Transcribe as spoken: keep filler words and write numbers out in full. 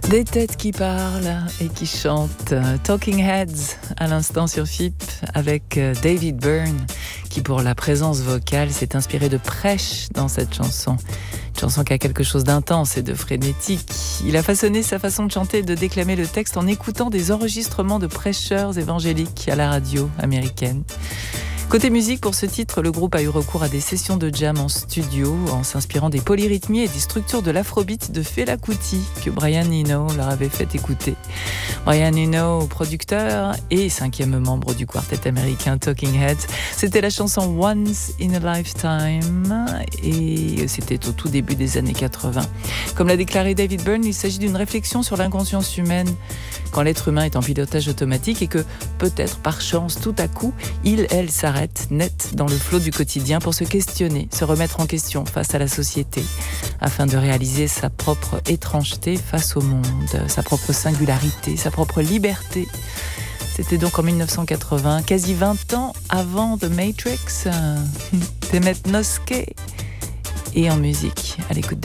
Des têtes qui parlent et qui chantent. Talking Heads à l'instant sur F I P avec David Byrne qui pour la présence vocale s'est inspiré de prêche dans cette chanson. Une chanson qui a quelque chose d'intense et de frénétique. Il a façonné sa façon de chanter et de déclamer le texte en écoutant des enregistrements de prêcheurs évangéliques à la radio américaine. Côté musique, pour ce titre, le groupe a eu recours à des sessions de jam en studio en s'inspirant des polyrythmies et des structures de l'afrobeat de Fela Kuti que Brian Eno leur avait fait écouter. Brian Eno, producteur et cinquième membre du quartet américain Talking Heads, c'était la chanson Once in a Lifetime et c'était au tout début des années quatre-vingts. Comme l'a déclaré David Byrne, il s'agit d'une réflexion sur l'inconscience humaine quand l'être humain est en pilotage automatique et que peut-être par chance tout à coup, il, elle s'arrête net dans le flot du quotidien pour se questionner, se remettre en question face à la société, afin de réaliser sa propre étrangeté face au monde, sa propre singularité, sa propre liberté. C'était donc en dix-neuf cent quatre-vingts, quasi vingt ans avant The Matrix, Demet Noske, et en musique, à l'écoute